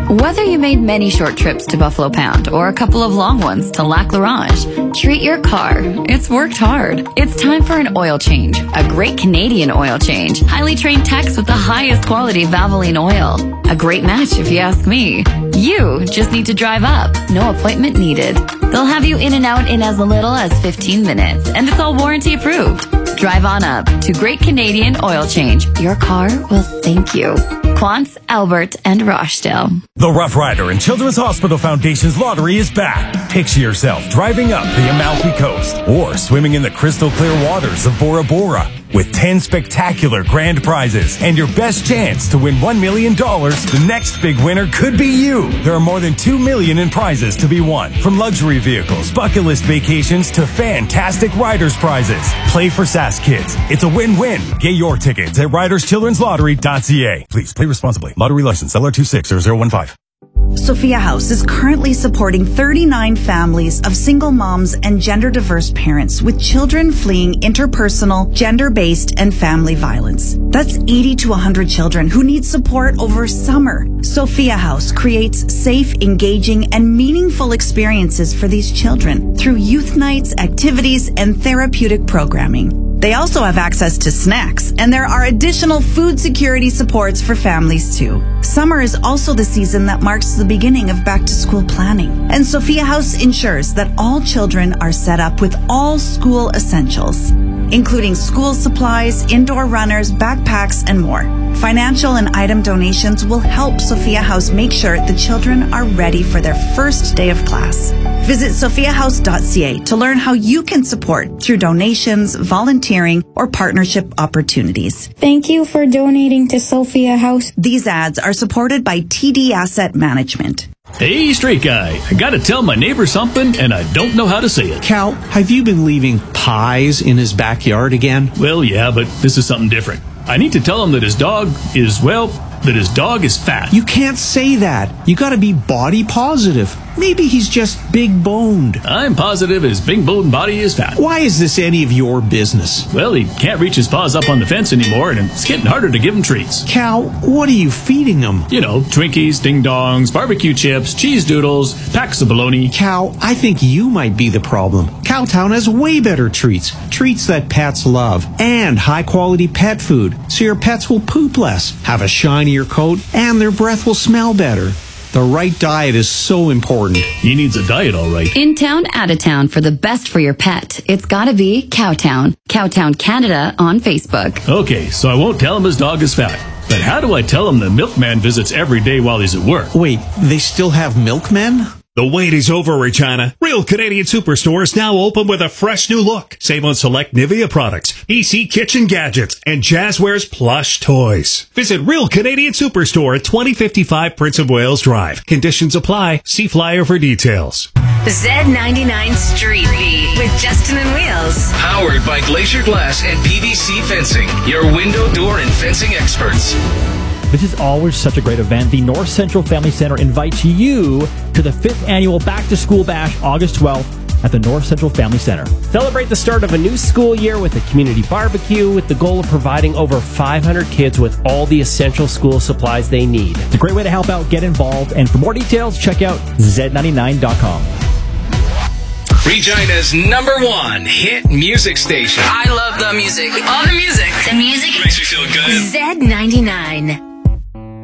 Whether you made many short trips to Buffalo Pound or a couple of long ones to Lac La Ronge, treat your car. It's worked hard. It's time for an oil change. A great Canadian oil change. Highly trained techs with the highest quality Valvoline oil. A great match if you ask me. You just need to drive up. No appointment needed. They'll have you in and out in as little as 15 minutes, and it's all warranty approved. Drive on up to Great Canadian Oil Change. Your car will thank you. Quants, Albert, and Rochdale. The Rough Rider and Children's Hospital Foundation's lottery is back. Picture yourself driving up the Amalfi Coast or swimming in the crystal clear waters of Bora Bora with 10 spectacular grand prizes and your best chance to win $1 million. The next big winner could be you. There are more than $2 million in prizes to be won, from luxury vehicles, bucket list vacations to fantastic riders prizes. Play for SAS Kids. It's a win-win. Get your tickets at riderschildrenslottery.ca. Please play responsibly. Lottery license LR260015. Sophia House is currently supporting 39 families of single moms and gender-diverse parents with children fleeing interpersonal, gender-based, and family violence. That's 80 to 100 children who need support over summer. Sophia House creates safe, engaging, and meaningful experiences for these children through youth nights, activities, and therapeutic programming. They also have access to snacks, and there are additional food security supports for families too. Summer is also the season that marks the beginning of back-to-school planning, and Sophia House ensures that all children are set up with all school essentials, including school supplies, indoor runners, backpacks, and more. Financial and item donations will help Sophia House make sure the children are ready for their first day of class. Visit sophiahouse.ca to learn how you can support through donations, volunteering, or partnership opportunities. Thank you for donating to Sophia House. These ads are supported by TD Asset Management. Hey, straight guy, I gotta tell my neighbor something, and I don't know how to say it. Cal, have you been leaving pies in his backyard again? Well, yeah, but this is something different. I need to tell him that his dog is fat. You can't say that. You gotta be body positive. Maybe he's just big boned. I'm positive his big boned body is fat. Why is this any of your business? Well, he can't reach his paws up on the fence anymore, and it's getting harder to give him treats. Cal, what are you feeding him? You know, Twinkies, Ding Dongs, barbecue chips, cheese doodles, packs of bologna. Cal, I think you might be the problem. Cowtown has way better treats. Treats that pets love. And high-quality pet food, so your pets will poop less, have a shinier coat, and their breath will smell better. The right diet is so important. He needs a diet, all right. In town, out of town, for the best for your pet, it's gotta be Cowtown. Cowtown Canada on Facebook. Okay, so I won't tell him his dog is fat. But how do I tell him the milkman visits every day while he's at work? Wait, they still have milkmen? The wait is over, Regina. Real Canadian Superstore is now open with a fresh new look. Save on select Nivea products, EC kitchen gadgets, and Jazzwares plush toys. Visit Real Canadian Superstore at 2055 Prince of Wales Drive. Conditions apply. See flyer for details. Z99 Street Beat with Justin and Wheels. Powered by Glacier Glass and PVC Fencing, your window, door, and fencing experts. This is always such a great event. The North Central Family Center invites you to the 5th annual Back to School Bash, August 12th at the North Central Family Center. Celebrate the start of a new school year with a community barbecue with the goal of providing over 500 kids with all the essential school supplies they need. It's a great way to help out, get involved, and for more details, check out Z99.com. Regina's #1 hit music station. I love the music. All the music. The music makes me feel good. Z99.